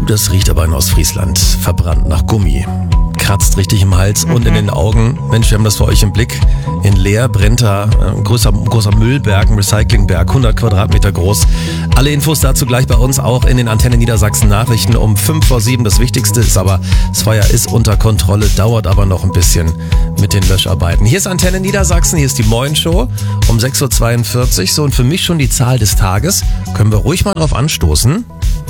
Das riecht aber in Ostfriesland. Verbrannt nach Gummi. Kratzt richtig im Hals und in den Augen. Mensch, wir haben das für euch im Blick. In Leer brennt da ein großer Müllberg, ein Recyclingberg, 100 Quadratmeter groß. Alle Infos dazu gleich bei uns auch in den Antenne Niedersachsen Nachrichten um 5:05. Das Wichtigste ist aber, das Feuer ist unter Kontrolle, dauert aber noch ein bisschen mit den Löscharbeiten. Hier ist Antenne Niedersachsen, hier ist die Moin Show um 6:42 Uhr. So, und für mich schon die Zahl des Tages. Können wir ruhig mal drauf anstoßen.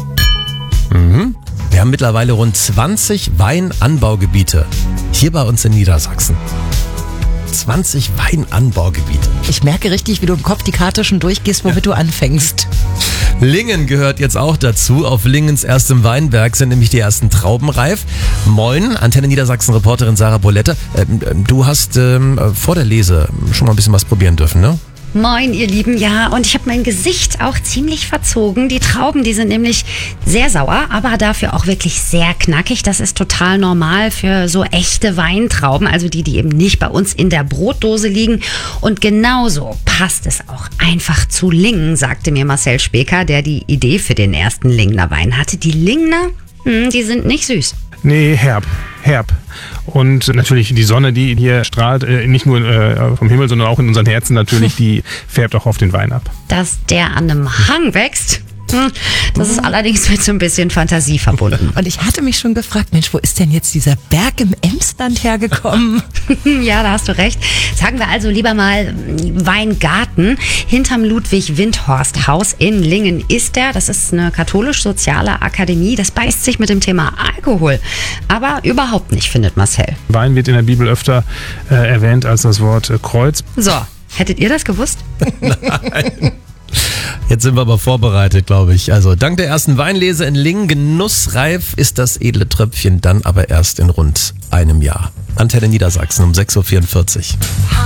Wir haben mittlerweile rund 20 Weinanbaugebiete hier bei uns in Niedersachsen. 20 Weinanbaugebiete. Ich merke richtig, wie du im Kopf die Karte schon durchgehst, womit du anfängst. Lingen gehört jetzt auch dazu. Auf Lingens erstem Weinberg sind nämlich die ersten Trauben reif. Moin, Antenne Niedersachsen-Reporterin Sarah Bolette. Du hast vor der Lese schon mal ein bisschen was probieren dürfen, ne? Moin, ihr Lieben. Ja, und ich habe mein Gesicht auch ziemlich verzogen. Die Trauben, die sind nämlich sehr sauer, aber dafür auch wirklich sehr knackig. Das ist total normal für so echte Weintrauben, also die eben nicht bei uns in der Brotdose liegen. Und genauso passt es auch einfach zu Lingen, sagte mir Marcel Speker, der die Idee für den ersten Lingener Wein hatte. Die Lingener, die sind nicht süß. Nee, herb. Und natürlich die Sonne, die hier strahlt, nicht nur vom Himmel, sondern auch in unseren Herzen natürlich, die färbt auch auf den Wein ab. Dass der an einem Hang wächst, das ist allerdings mit so ein bisschen Fantasie verbunden. Und ich hatte mich schon gefragt, Mensch, wo ist denn jetzt dieser Berg im Emsland hergekommen? Ja, da hast du recht. Sagen wir also lieber mal Weingarten. Hinterm Ludwig-Windhorst-Haus in Lingen ist der. Das ist eine katholisch-soziale Akademie. Das beißt sich mit dem Thema Alkohol. Aber überhaupt nicht, findet Marcel. Wein wird in der Bibel öfter erwähnt als das Wort Kreuz. So, hättet ihr das gewusst? Nein. Jetzt sind wir aber vorbereitet, glaube ich. Also dank der ersten Weinlese in Lingen, genussreif ist das edle Tröpfchen dann aber erst in rund einem Jahr. Antenne Niedersachsen um 6:44 Uhr.